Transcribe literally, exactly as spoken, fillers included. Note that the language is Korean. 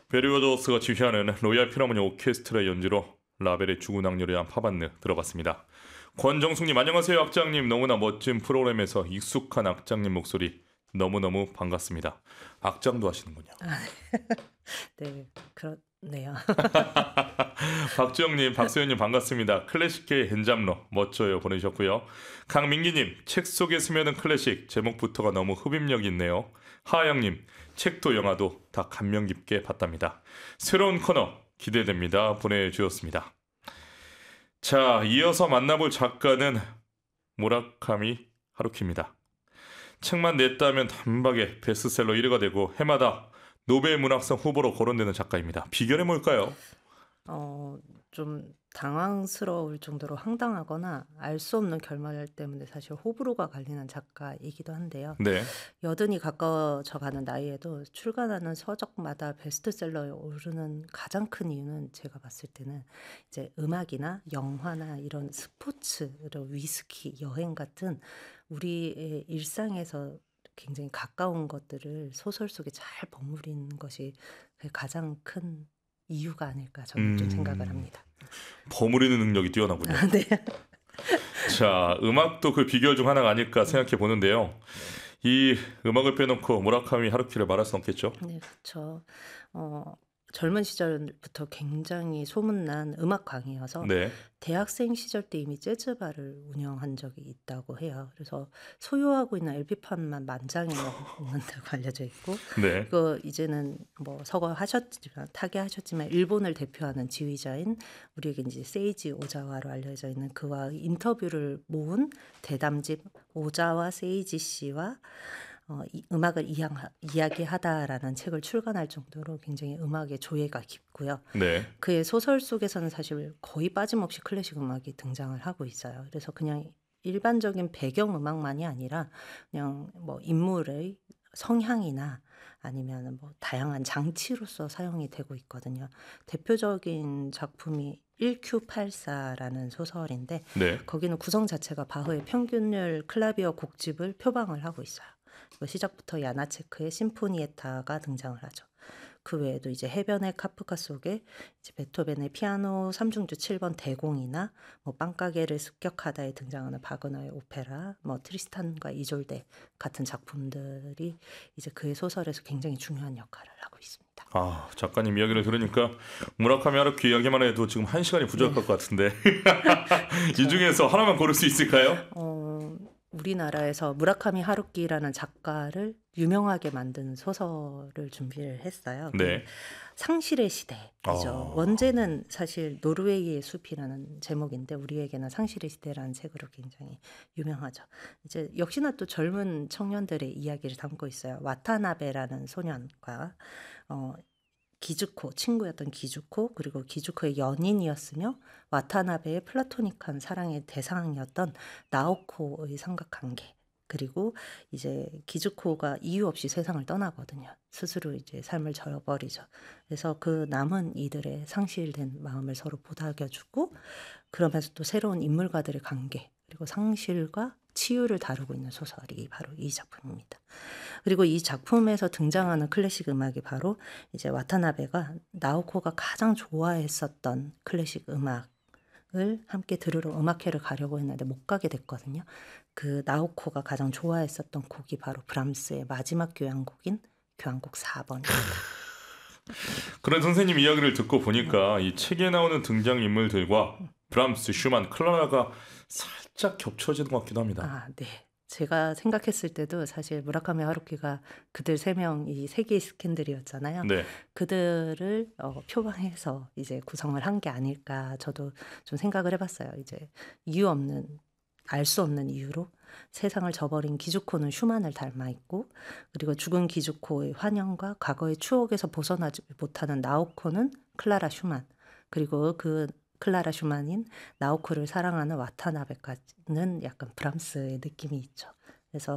베르고조스가 지휘하는 로얄 필하모니 오케스트라 연주로 라벨의 죽은 악녀를 파반느 들어봤습니다. 권정숙님 안녕하세요. 악장님 너무나 멋진 프로그램에서 익숙한 악장님 목소리 너무너무 반갑습니다. 악장도 하시는군요. 아, 네, 그렇네요. 박지영님, 박소연님 반갑습니다. 클래식계의 엔잡러 멋져요 보내주셨고요. 강민기님 책 속에 스며든 클래식 제목부터가 너무 흡입력 있네요. 하영님 책도 영화도 다 감명 깊게 봤답니다. 새로운 코너 기대됩니다 보내주셨습니다. 자, 이어서 만나볼 작가는 무라카미 하루키입니다. 책만 냈다면 단박에 베스트셀러 일 위가 되고 해마다 노벨 문학상 후보로 거론되는 작가입니다. 비결이 뭘까요? 어, 좀 당황스러울 정도로 황당하거나 알 수 없는 결말 때문에 사실 호불호가 갈리는 작가이기도 한데요. 네, 여든이 가까워져 가는 나이에도 출간하는 서적마다 베스트셀러에 오르는 가장 큰 이유는 제가 봤을 때는 이제 음악이나 영화나 이런 스포츠, 이런 위스키, 여행 같은 우리의 일상에서 굉장히 가까운 것들을 소설 속에 잘 버무리는 것이 그 가장 큰 이유가 아닐까 저는 좀 생각을 음, 합니다. 버무리는 능력이 뛰어나군요. 아, 네. 자, 음악도 그 비결 중 하나가 아닐까 음, 생각해 보는데요. 이 음악을 빼놓고 무라카미 하루키를 말할 수 없겠죠? 네, 그렇죠. 어, 젊은 시절부터 굉장히 소문난 음악광이어서 네, 대학생 시절 때 이미 재즈바를 운영한 적이 있다고 해요. 그래서 소유하고 있는 엘피판만 만장이 넘는다고 알려져 있고, 네, 그 이제는 뭐 서거하셨지만 타계하셨지만 일본을 대표하는 지휘자인 우리에게 이제 세이지 오자와로 알려져 있는 그와 인터뷰를 모은 대담집 오자와 세이지 씨와 어, 이, 음악을 이양, 이야기하다라는 책을 출간할 정도로 굉장히 음악의 조예가 깊고요. 네. 그의 소설 속에서는 사실 거의 빠짐없이 클래식 음악이 등장을 하고 있어요. 그래서 그냥 일반적인 배경 음악만이 아니라 그냥 뭐 인물의 성향이나 아니면 뭐 다양한 장치로서 사용이 되고 있거든요. 대표적인 작품이 일 큐 팔사라는 소설인데 네. 거기는 구성 자체가 바흐의 평균율 클라비어 곡집을 표방을 하고 있어요. 그 시작부터 야나체크의 심포니에타가 등장을 하죠. 그 외에도 이제 해변의 카프카 속에 이제 베토벤의 피아노 삼중주 칠 번 대공이나 뭐 빵가게를 습격하다에 등장하는 바그너의 오페라, 뭐 트리스탄과 이졸데 같은 작품들이 이제 그의 소설에서 굉장히 중요한 역할을 하고 있습니다. 아, 작가님 이야기를 들으니까 무라카미 하루키 이야기만 해도 지금 한 시간이 네, 부족할 것 같은데 이 저 중에서 하나만 고를 수 있을까요? 어, 우리나라에서 무라카미 하루키라는 작가를 유명하게 만든 소설을 준비를 했어요. 그 네. 상실의 시대이죠. 아, 원제는 사실 노르웨이의 숲이라는 제목인데 우리에게는 상실의 시대라는 책으로 굉장히 유명하죠. 이제 역시나 또 젊은 청년들의 이야기를 담고 있어요. 와타나베라는 소년과 어, 기즈코, 친구였던 기즈코, 그리고 기즈코의 연인이었으며 와타나베의 플라토닉한 사랑의 대상이었던 나오코의 삼각관계. 그리고 이제 기즈코가 이유 없이 세상을 떠나거든요. 스스로 이제 삶을 저버리죠. 그래서 그 남은 이들의 상실된 마음을 서로 보다겨주고 그러면서 또 새로운 인물과들의 관계 그리고 상실과 치유를 다루고 있는 소설이 바로 이 작품입니다. 그리고 이 작품에서 등장하는 클래식 음악이 바로 이제 와타나베가 나오코가 가장 좋아했었던 클래식 음악을 함께 들으러 음악회를 가려고 했는데 못 가게 됐거든요. 그 나오코가 가장 좋아했었던 곡이 바로 브람스의 마지막 교향곡인 교향곡 사 번입니다. 그런 선생님 이야기를 듣고 네. 보니까 이 책에 나오는 등장인물들과 브람스, 슈만, 클라라가 살짝 겹쳐지는 것 같기도 합니다. 아, 네. 제가 생각했을 때도 사실 무라카미 하루키가 그들 세 명이 세계의 스캔들이었잖아요. 네. 그들을 어, 표방해서 이제 구성을 한 게 아닐까 저도 좀 생각을 해봤어요. 이제 이유 없는 알 수 없는 이유로 세상을 저버린 기즈코는 슈만을 닮아 있고 그리고 죽은 기즈코의 환영과 과거의 추억에서 벗어나지 못하는 나오코는 클라라 슈만 그리고 그 클라라 슈만인 나오코를 사랑하는 와타나베까지는 약간 브람스의 느낌이 있죠.